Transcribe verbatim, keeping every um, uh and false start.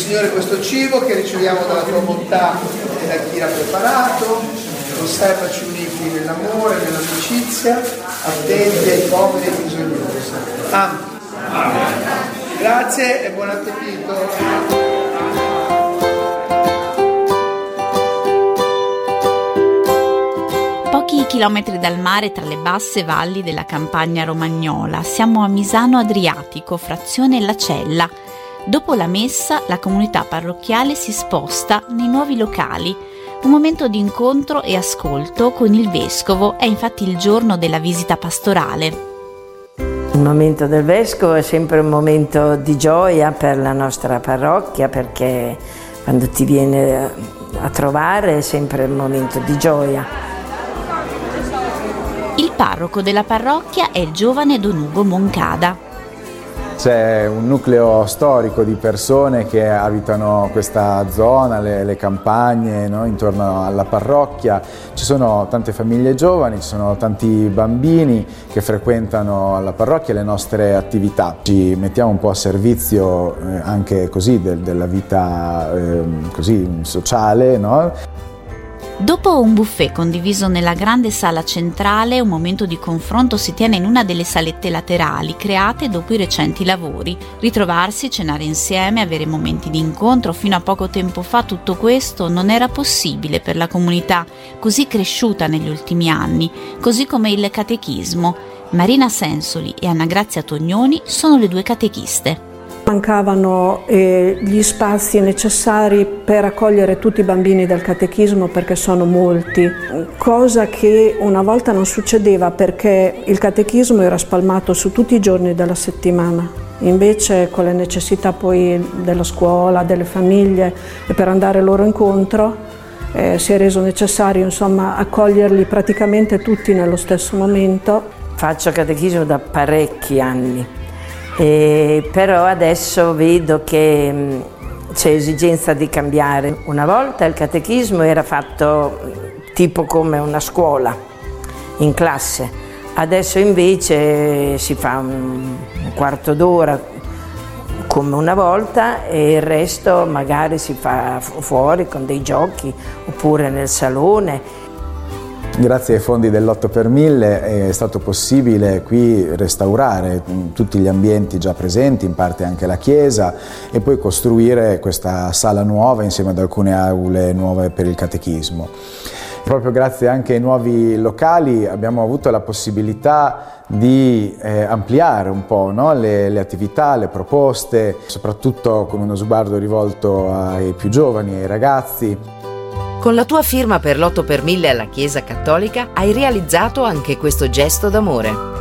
Signore, questo cibo che riceviamo dalla tua bontà e da chi l'ha preparato, conservaci uniti nell'amore, nell'amicizia, attenti ai poveri e ai bisognosi. Amen. Amen. Grazie e buon appetito. Pochi chilometri dal mare, tra le basse valli della campagna romagnola, siamo a Misano Adriatico, frazione La Cella. Dopo la messa, la comunità parrocchiale si sposta nei nuovi locali. Un momento di incontro e ascolto con il vescovo, è infatti il giorno della visita pastorale. Il momento del vescovo è sempre un momento di gioia per la nostra parrocchia, perché quando ti viene a trovare è sempre un momento di gioia. Il parroco della parrocchia è il giovane Don Ugo Moncada. C'è un nucleo storico di persone che abitano questa zona, le, le campagne, no? Intorno alla parrocchia. Ci sono tante famiglie giovani, ci sono tanti bambini che frequentano la parrocchia e le nostre attività. Ci mettiamo un po' a servizio eh, anche così del, della vita eh, così sociale, no? Dopo un buffet condiviso nella grande sala centrale, un momento di confronto si tiene in una delle salette laterali create dopo i recenti lavori. Ritrovarsi, cenare insieme, avere momenti di incontro, fino a poco tempo fa tutto questo non era possibile per la comunità così cresciuta negli ultimi anni, così come il catechismo. Marina Sensoli e Anna Grazia Tognoni sono le due catechiste. Mancavano eh, gli spazi necessari per accogliere tutti i bambini del catechismo, perché sono molti, cosa che una volta non succedeva perché il catechismo era spalmato su tutti i giorni della settimana. Invece, con le necessità poi della scuola, delle famiglie e per andare loro incontro, eh, si è reso necessario insomma accoglierli praticamente tutti nello stesso momento. Faccio catechismo da parecchi anni. E però adesso vedo che mh, c'è esigenza di cambiare. Una volta il catechismo era fatto tipo come una scuola, in classe. Adesso invece si fa un, un quarto d'ora come una volta e il resto magari si fa fu- fuori con dei giochi oppure nel salone. Grazie ai fondi dell'otto per mille è stato possibile qui restaurare tutti gli ambienti già presenti, in parte anche la chiesa, e poi costruire questa sala nuova insieme ad alcune aule nuove per il catechismo. Proprio grazie anche ai nuovi locali abbiamo avuto la possibilità di eh, ampliare un po', no? le, le attività, le proposte, soprattutto con uno sguardo rivolto ai più giovani, ai ragazzi. Con la tua firma per l'otto per mille alla Chiesa Cattolica hai realizzato anche questo gesto d'amore.